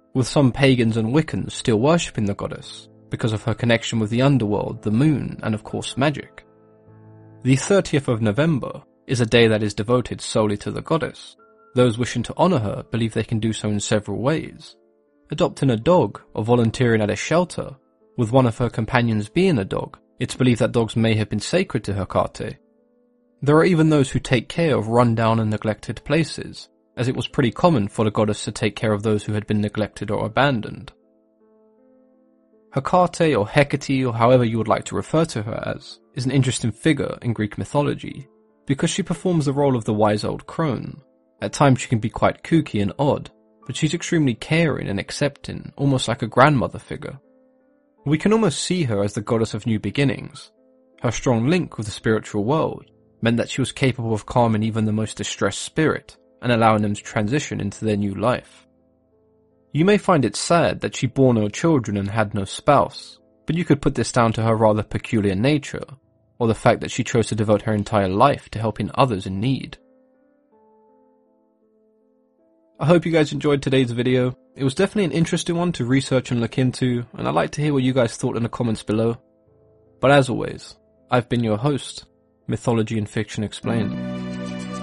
with some pagans and Wiccans still worshipping the goddess because of her connection with the underworld, the moon, and of course magic. The 30th of November is a day that is devoted solely to the goddess. Those wishing to honour her believe they can do so in several ways. Adopting a dog or volunteering at a shelter, with one of her companions being a dog. It's believed that dogs may have been sacred to Hecate. There are even those who take care of run-down and neglected places, as it was pretty common for the goddess to take care of those who had been neglected or abandoned. Hecate, or Hecate, or however you would like to refer to her as, is an interesting figure in Greek mythology, because she performs the role of the wise old crone. At times she can be quite kooky and odd, but she's extremely caring and accepting, almost like a grandmother figure. We can almost see her as the goddess of new beginnings. Her strong link with the spiritual world meant that she was capable of calming even the most distressed spirit and allowing them to transition into their new life. You may find it sad that she bore no children and had no spouse, but you could put this down to her rather peculiar nature, or the fact that she chose to devote her entire life to helping others in need. I hope you guys enjoyed today's video. It was definitely an interesting one to research and look into, and I'd like to hear what you guys thought in the comments below. But as always, I've been your host, Mythology and Fiction Explained.